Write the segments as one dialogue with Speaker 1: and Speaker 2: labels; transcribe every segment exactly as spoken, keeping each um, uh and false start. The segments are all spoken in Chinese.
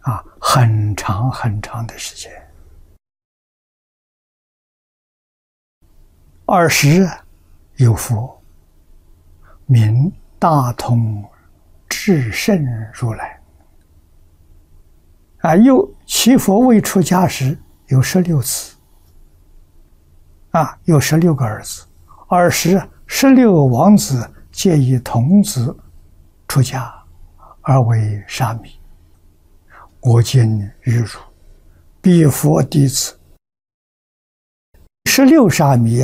Speaker 1: 啊，很长很长的时间。二十有佛，名大通至圣如来。啊，又其佛未出家时有十六子，啊，有十六个儿子。二十十六王子皆以童子出家，而为沙弥。我今欲汝，彼佛弟子。十六沙弥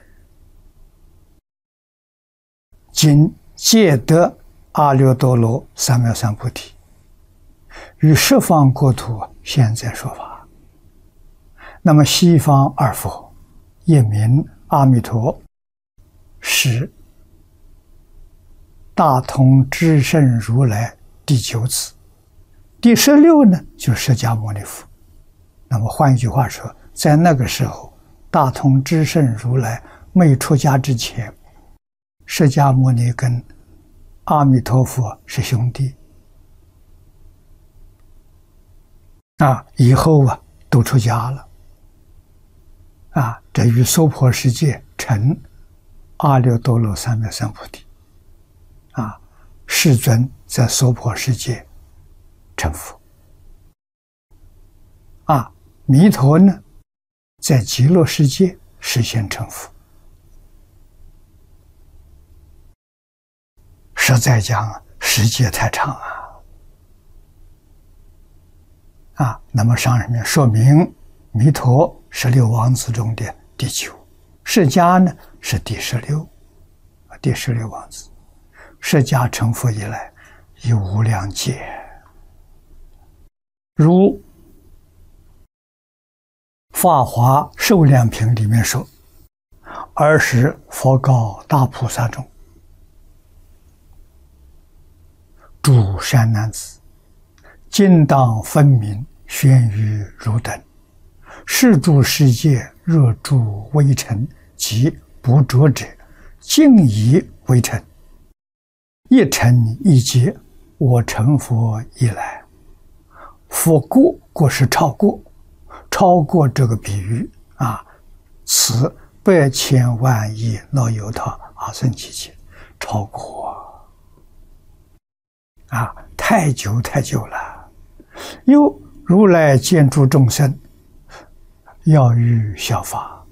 Speaker 1: 今皆得阿耨多罗三藐三菩提，于十方国土现在说法。那么西方二佛，一名阿弥陀，是大通至圣如来第九子。第十六呢，就是释迦牟尼佛。那么换一句话说，在那个时候，大通至圣如来没出家之前，释迦牟尼跟阿弥陀佛是兄弟啊，以后啊都出家了啊，这于娑婆世界成阿耨多罗三藐三菩提啊，世尊在娑婆世界成佛啊，弥陀呢在极乐世界实现成佛。实在讲，时间太长啊！啊，那么上面说明，弥陀十六王子中的第九，释迦呢是第十六，第十六王子。释迦成佛以来，有无量劫，如《法华寿量品》里面说：“尔时佛告大菩萨众。诸善男子，今当分明宣于汝等，是诸世界若诸微尘及不着者，尽以为尘。一尘一劫，我成佛以来，佛过过是超过，超过这个比喻啊，此百千万亿老有他阿僧祇劫，超过。”啊，太久太久了。又如来见诸众生，要欲效法。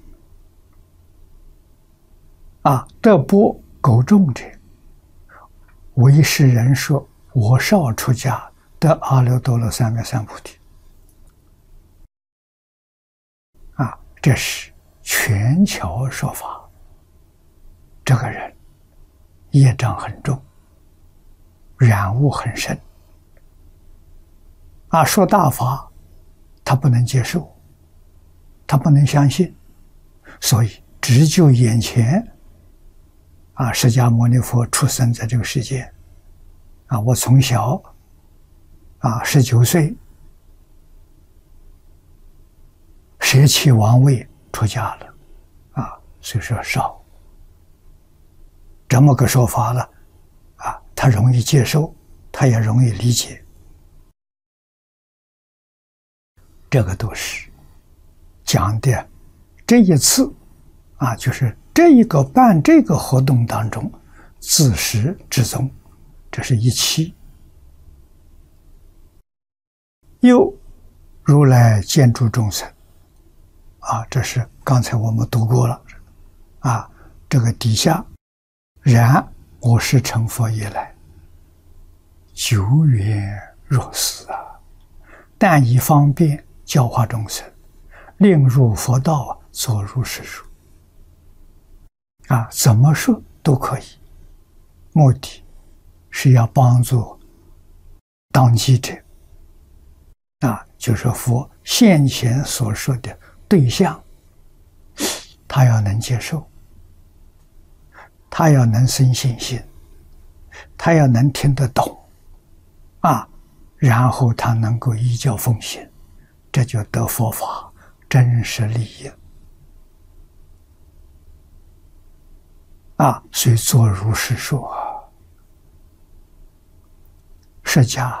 Speaker 1: 啊，得钵狗众者，为世人说：我少出家，得阿耨多罗三藐三菩提。啊，这是全球说法。这个人业障很重，染污很深啊，说大法他不能接受，他不能相信，所以只就眼前啊，释迦牟尼佛出生在这个世界啊，我从小啊十九岁舍弃王位出家了啊，所以说少这么个说法了。他容易接受，他也容易理解，这个都是讲的这一次啊，就是这一个办这个活动当中自始至终，这是一期。又如来见诸众生啊，这是刚才我们读过了啊，这个底下然我是成佛以来，久远若斯啊！但以方便教化众生，令入佛道，作如是说。啊，怎么说都可以，目的是要帮助当机者。啊，就是佛先前所说的对象，他要能接受。他要能生信心，他要能听得懂啊，然后他能够依教奉行，这就得佛法真实利益啊。所以作如是说，释迦